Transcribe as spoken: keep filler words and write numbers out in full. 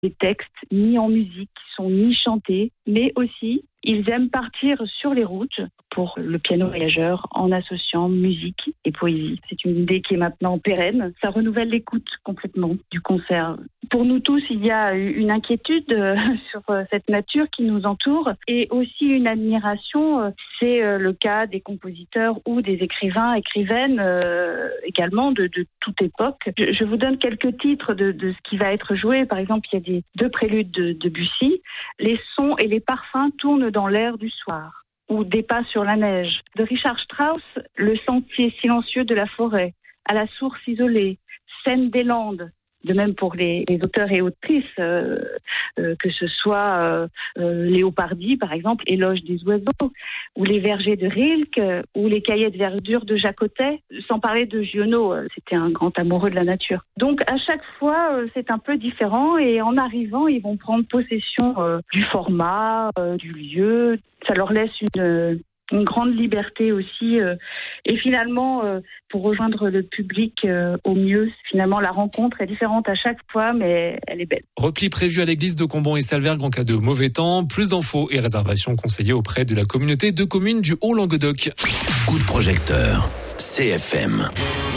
des textes ni en musique, qui sont ni chantés, mais aussi ils aiment partir sur les routes pour le piano voyageur en associant musique et poésie. C'est une idée qui est maintenant pérenne. Ça renouvelle l'écoute complètement du concert. Pour nous tous, il y a une inquiétude sur cette nature qui nous entoure et aussi une admiration. C'est le cas des compositeurs ou des écrivains, écrivaines euh, également de, de toute époque. Je, je vous donne quelques titres de, de ce qui va être joué. Par exemple, il y a des deux préludes de, de Debussy. Les sons et les parfums tournent dans l'air du soir, ou Des pas sur la neige. De Richard Strauss, Le sentier silencieux de la forêt, À la source isolée, Scène des Landes. De même pour les, les auteurs et autrices, euh, euh, que ce soit euh, euh, Léopardi, par exemple, Éloge des oiseaux, ou Les vergers de Rilke, euh, ou Les cahiers de verdure de Jacotet, sans parler de Giono, euh, c'était un grand amoureux de la nature. Donc à chaque fois, euh, c'est un peu différent, et en arrivant, ils vont prendre possession euh, du format, euh, du lieu. Ça leur laisse une... Euh, une grande liberté aussi. Euh, et finalement, euh, pour rejoindre le public euh, au mieux, finalement, la rencontre est différente à chaque fois, mais elle est belle. Repli prévu à l'église de Combon et Salvergue en cas de mauvais temps. Plus d'infos et réservations conseillées auprès de la communauté de communes du Haut-Languedoc. Coup de projecteur, C F M.